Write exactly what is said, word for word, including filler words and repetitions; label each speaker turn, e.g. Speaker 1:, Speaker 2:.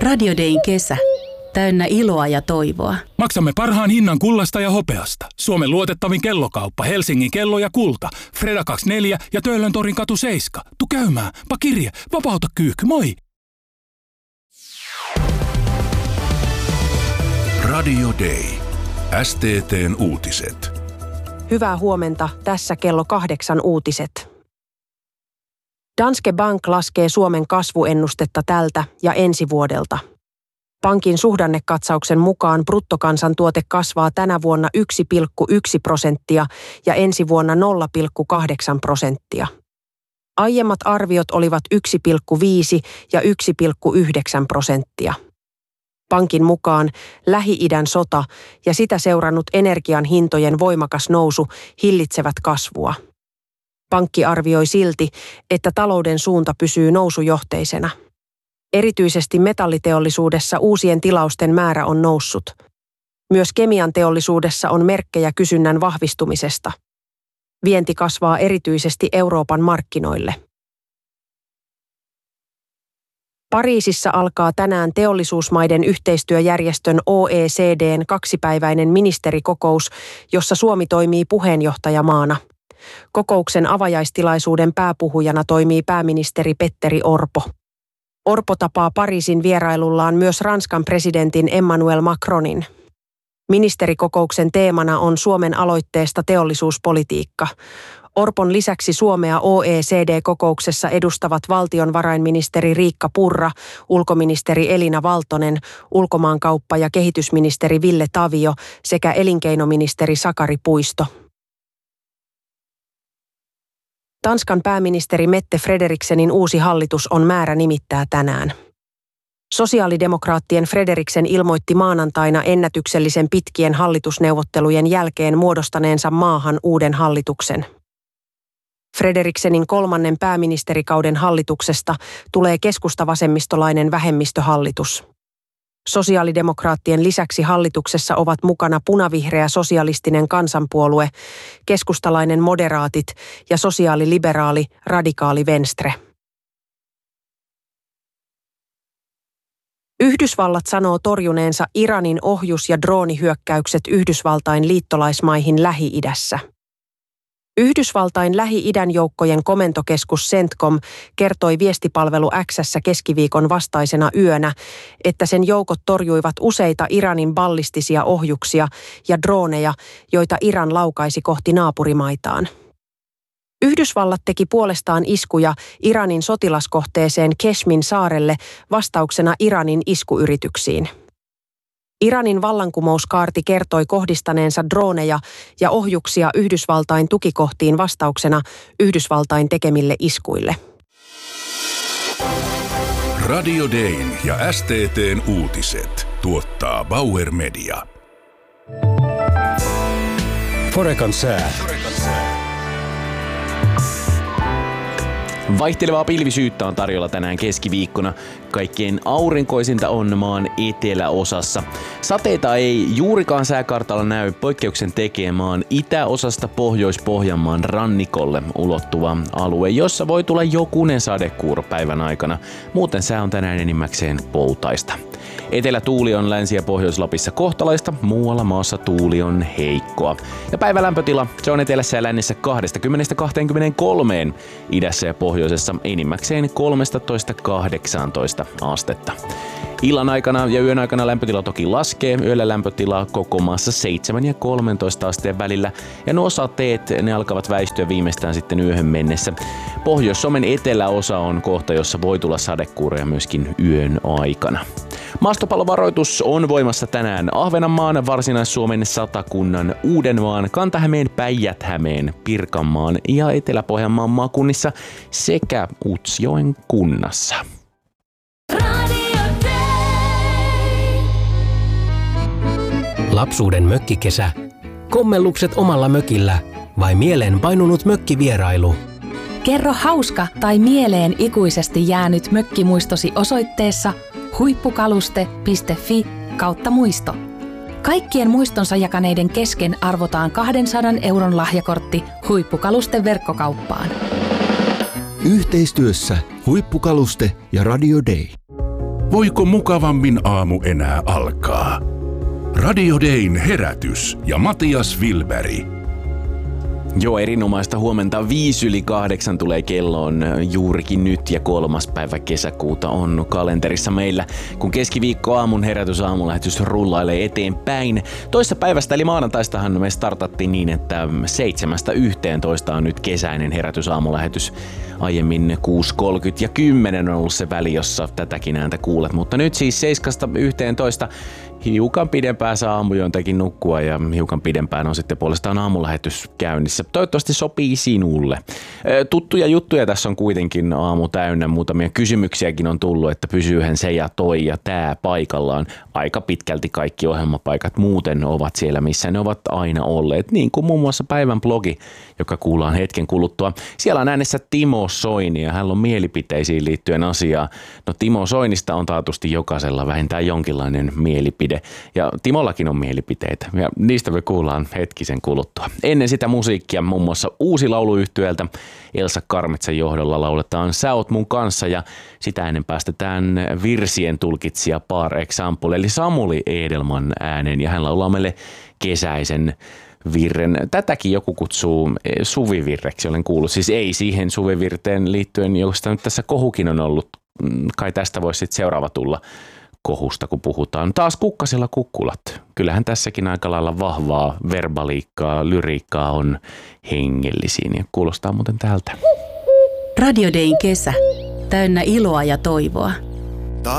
Speaker 1: Radio Dayn kesä. Täynnä iloa ja toivoa.
Speaker 2: Maksamme parhaan hinnan kullasta ja hopeasta. Suomen luotettavin kellokauppa, Helsingin kello ja kulta. Freda kaksikymmentäneljä ja Töölön torin katu seitsemän. Tu käymään. Pa kirje. Vapauta kyykky. Moi!
Speaker 3: Radio Day. S T T:n uutiset.
Speaker 4: Hyvää huomenta. Tässä kello kahdeksan uutiset. Danske Bank laskee Suomen kasvuennustetta tältä ja ensi vuodelta. Pankin suhdannekatsauksen mukaan bruttokansantuote kasvaa tänä vuonna yksi pilkku yksi prosenttia ja ensi vuonna nolla pilkku kahdeksan prosenttia. Aiemmat arviot olivat yksi pilkku viisi ja yksi pilkku yhdeksän prosenttia. Pankin mukaan Lähi-idän sota ja sitä seurannut energian hintojen voimakas nousu hillitsevät kasvua. Pankki arvioi silti, että talouden suunta pysyy nousujohteisena. Erityisesti metalliteollisuudessa uusien tilausten määrä on noussut. Myös kemian teollisuudessa on merkkejä kysynnän vahvistumisesta. Vienti kasvaa erityisesti Euroopan markkinoille. Pariisissa alkaa tänään teollisuusmaiden yhteistyöjärjestön O E C D:n kaksipäiväinen ministerikokous, jossa Suomi toimii puheenjohtajamaana. Kokouksen avajaistilaisuuden pääpuhujana toimii pääministeri Petteri Orpo. Orpo tapaa Pariisin vierailullaan myös Ranskan presidentin Emmanuel Macronin. Ministerikokouksen teemana on Suomen aloitteesta teollisuuspolitiikka. Orpon lisäksi Suomea O E C D-kokouksessa edustavat valtionvarainministeri Riikka Purra, ulkoministeri Elina Valtonen, ulkomaankauppa- ja kehitysministeri Ville Tavio sekä elinkeinoministeri Sakari Puisto. Tanskan pääministeri Mette Frederiksenin uusi hallitus on määrä nimittää tänään. Sosiaalidemokraattien Frederiksen ilmoitti maanantaina ennätyksellisen pitkien hallitusneuvottelujen jälkeen muodostaneensa maahan uuden hallituksen. Frederiksenin kolmannen pääministerikauden hallituksesta tulee keskustavasemmistolainen vähemmistöhallitus. Sosiaalidemokraattien lisäksi hallituksessa ovat mukana punavihreä sosialistinen kansanpuolue, keskustalainen moderaatit ja sosiaaliliberaali radikaali Venstre. Yhdysvallat sanoo torjuneensa Iranin ohjus- ja droonihyökkäykset Yhdysvaltain liittolaismaihin Lähi-idässä. Yhdysvaltain Lähi-idän joukkojen komentokeskus CENTCOM kertoi viestipalvelu X:ssä keskiviikon vastaisena yönä, että sen joukot torjuivat useita Iranin ballistisia ohjuksia ja drooneja, joita Iran laukaisi kohti naapurimaitaan. Yhdysvallat teki puolestaan iskuja Iranin sotilaskohteeseen Keshmin saarelle vastauksena Iranin iskuyrityksiin. Iranin vallankumouskaarti kertoi kohdistaneensa drooneja ja ohjuksia Yhdysvaltain tukikohtiin vastauksena Yhdysvaltain tekemille iskuille.
Speaker 3: Radio Dayn ja S T T:n uutiset tuottaa Bauer Media.
Speaker 5: Forecan sää.
Speaker 6: Vaihtelevaa pilvisyyttä on tarjolla tänään keskiviikkona. Kaikkein aurinkoisinta on maan eteläosassa. Sateita ei juurikaan sääkartalla näy, poikkeuksen tekee maan itäosasta Pohjois-Pohjanmaan rannikolle ulottuva alue, jossa voi tulla jokunen sadekuuro päivän aikana. Muuten sää on tänään enimmäkseen poutaista. Etelätuuli on Länsi- ja Pohjois-Lapissa kohtalaista, muualla maassa tuuli on heikkoa. Ja päivälämpötila, se on etelässä ja lännessä kaksikymmentä kaksikymmentäkolme, idässä ja pohjoisessa enimmäkseen kolmetoista kahdeksantoista astetta. Illan aikana ja yön aikana lämpötila toki laskee, yöllä lämpötila koko maassa seitsemän ja kolmetoista asteen välillä, ja nuo sateet ne alkavat väistyä viimeistään sitten yöhön mennessä. Pohjois-Suomen eteläosa on kohta, jossa voi tulla sadekuuroja myöskin yön aikana. Maastopallovaroitus on voimassa tänään Ahvenanmaan, Varsinais-Suomen, Satakunnan, Uudenmaan, Kanta-Hämeen, Päijät-Hämeen, Pirkanmaan ja Etelä-Pohjanmaan maakunnissa sekä Utsjoen kunnassa.
Speaker 5: Lapsuuden mökkikesä. Kommellukset omalla mökillä vai mieleen painunut mökkivierailu?
Speaker 7: Kerro hauska tai mieleen ikuisesti jäänyt mökkimuistosi osoitteessa huippukaluste piste fi kautta muisto. Kaikkien muistonsa jakaneiden kesken arvotaan kahdensadan euron lahjakortti Huippukaluste verkkokauppaan.
Speaker 8: Yhteistyössä Huippukaluste ja Radio Day.
Speaker 3: Voiko mukavammin aamu enää alkaa? Radio Dayn herätys ja Matias Wilberg.
Speaker 6: Joo, erinomaista huomenta. Viisi yli kahdeksan tulee kelloon juurikin nyt ja kolmas päivä kesäkuuta on kalenterissa meillä, kun keskiviikko aamun herätys aamulähetys rullailee eteenpäin. Toissa päivästä eli maanantaistahan me startattiin niin, että seitsemästä yhteentoista on nyt kesäinen herätys aamulähetys. Aiemmin kuusi kolmekymmentä ja kymmenen on ollut se väli, jossa tätäkin ääntä kuulet, mutta nyt siis seiskasta yhteentoista hiukan pidempään saa aamujointakin nukkua ja hiukan pidempään on sitten puolestaan aamulähetys käynnissä. Toivottavasti sopii sinulle. Tuttuja juttuja tässä on kuitenkin aamu täynnä. Muutamia kysymyksiäkin on tullut, että pysyyhän se ja toi ja tää paikallaan. Aika pitkälti kaikki ohjelmapaikat muuten ovat siellä, missä ne ovat aina olleet. Niin kuin muun muassa päivän blogi, joka kuullaan hetken kuluttua. Siellä on äänessä Timo Soini ja hän on mielipiteisiin liittyen asiaa. No Timo Soinista on taatusti jokaisella vähintään jonkinlainen mielipide. Ja Timollakin on mielipiteitä ja niistä me kuullaan hetkisen kuluttua. Ennen sitä musiikkia muun muassa uusi lauluyhtyeeltä Elsa Karmetsan johdolla lauletaan Sä oot mun kanssa ja sitä ennen päästetään virsien tulkitsija Par Example eli Samuli Edelman äänen ja hän laulaa meille kesäisen virren. Tätäkin joku kutsuu suvivirreksi, olen kuullut. Siis ei siihen suvivirteen liittyen, josta nyt tässä kohukin on ollut. Kai tästä voisi sitten seuraava tulla kohusta, kun puhutaan. Taas kukkasella kukkulat. Kyllähän tässäkin aika lailla vahvaa verbaliikkaa, lyriikkaa on hengellisiin ja kuulostaa muuten tältä.
Speaker 1: Radio Dayn kesä. Täynnä iloa ja toivoa.